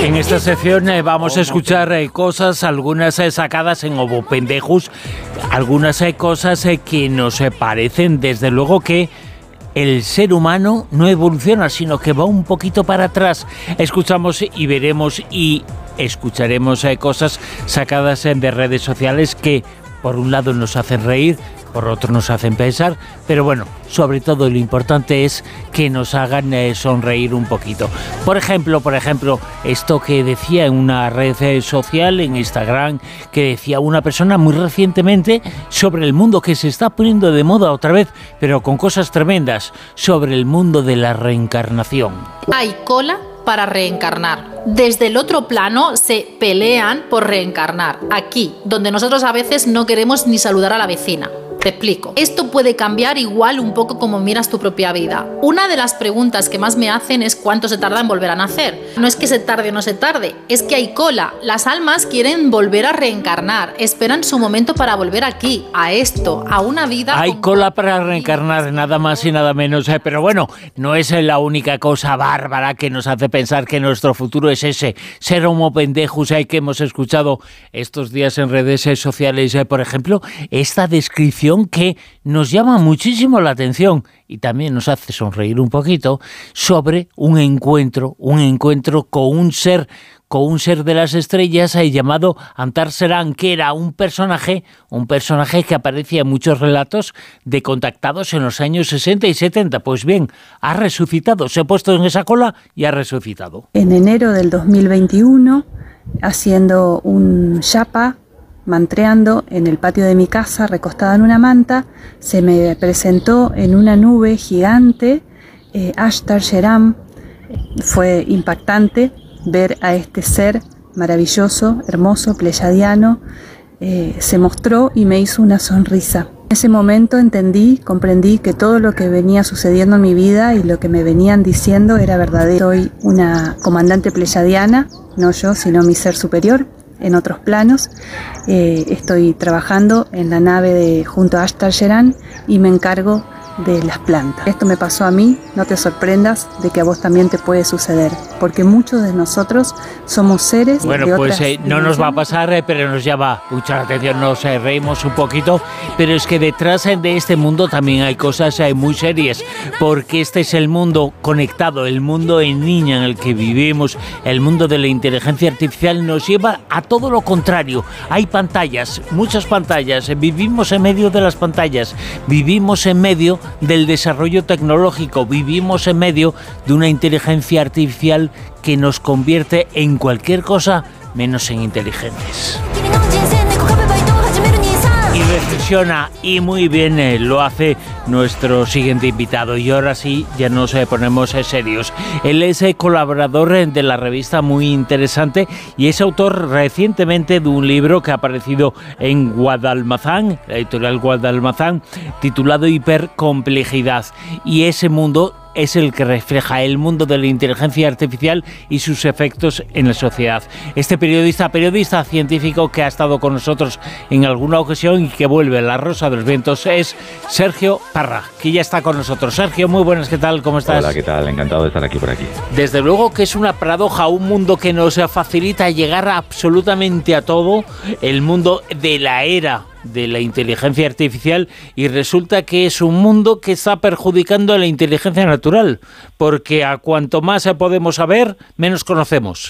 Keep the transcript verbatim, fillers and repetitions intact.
En esta sección eh, vamos a escuchar eh, cosas, algunas eh, sacadas en Ovo Pendejos, algunas eh, cosas eh, que nos eh, parecen, desde luego, que el ser humano no evoluciona, sino que va un poquito para atrás. Escuchamos y veremos y escucharemos eh, cosas sacadas eh, de redes sociales que, por un lado, nos hacen reír, por otro nos hacen pensar, pero bueno, sobre todo lo importante es que nos hagan eh, sonreír un poquito. Por ejemplo, por ejemplo, esto que decía en una red eh, social, en Instagram, que decía una persona muy recientemente sobre el mundo que se está poniendo de moda otra vez, pero con cosas tremendas, sobre el mundo de la reencarnación. Hay cola para reencarnar. Desde el otro plano se pelean por reencarnar. Aquí, donde nosotros a veces no queremos ni saludar a la vecina. Te explico. Esto puede cambiar igual un poco como miras tu propia vida. Una de las preguntas que más me hacen es cuánto se tarda en volver a nacer. No es que se tarde o no se tarde, es que hay cola. Las almas quieren volver a reencarnar, esperan su momento para volver aquí, a esto, a una vida... Hay cola para reencarnar, nada más y nada menos. Eh, pero bueno, no es la única cosa bárbara que nos hace pensar que nuestro futuro es ese. Ser homo pendejos, eh, que hemos escuchado estos días en redes sociales. Eh, por ejemplo, esta descripción que nos llama muchísimo la atención y también nos hace sonreír un poquito, sobre un encuentro, un encuentro con un ser, con un ser de las estrellas eh, llamado Antar Serán, que era un personaje, un personaje que aparecía en muchos relatos de contactados en los años sesenta y setenta. Pues bien, ha resucitado, se ha puesto en esa cola y ha resucitado. En enero del dos mil veintiuno, haciendo un yapa, mantreando en el patio de mi casa, recostada en una manta, se me presentó en una nube gigante eh, Ashtar Sheram. Fue impactante ver a este ser maravilloso, hermoso, pleyadiano. Eh, se mostró y me hizo una sonrisa. En ese momento entendí, comprendí que todo lo que venía sucediendo en mi vida y lo que me venían diciendo era verdadero. Soy una comandante pleyadiana, no yo, sino mi ser superior. En otros planos, eh, estoy trabajando en la nave de, junto a Ashtar Sheran, y me encargo de las plantas. Esto me pasó a mí, no te sorprendas de que a vos también te puede suceder, porque muchos de nosotros somos seres bueno, de pues otras eh, no nos va a pasar, eh, pero nos llama mucha la atención, nos eh, reímos un poquito, pero es que detrás eh, de este mundo también hay cosas eh, muy serias, porque este es el mundo conectado, el mundo en línea en el que vivimos, el mundo de la inteligencia artificial nos lleva a todo lo contrario. Hay pantallas, muchas pantallas, eh, vivimos en medio de las pantallas, vivimos en medio del desarrollo tecnológico, vivimos en medio de una inteligencia artificial que nos convierte en cualquier cosa menos en inteligentes. Y reflexiona, y muy bien eh, lo hace nuestro siguiente invitado. Y ahora sí, ya nos eh, ponemos eh, serios. Él es eh, colaborador eh, de la revista Muy Interesante y es autor recientemente de un libro que ha aparecido en Guadalmazán, la editorial Guadalmazán, titulado Hipercomplejidad. Y ese mundo es el que refleja el mundo de la inteligencia artificial y sus efectos en la sociedad. Este periodista, periodista científico que ha estado con nosotros en alguna ocasión y que vuelve a La Rosa de los Vientos es Sergio Parra, que ya está con nosotros. Sergio, muy buenas, ¿qué tal? ¿Cómo estás? Hola, ¿qué tal? Encantado de estar aquí por aquí. Desde luego que es una paradoja, un mundo que nos facilita llegar absolutamente a todo, el mundo de la era de la inteligencia artificial, y resulta que es un mundo que está perjudicando a la inteligencia natural, porque a cuanto más podemos saber, menos conocemos.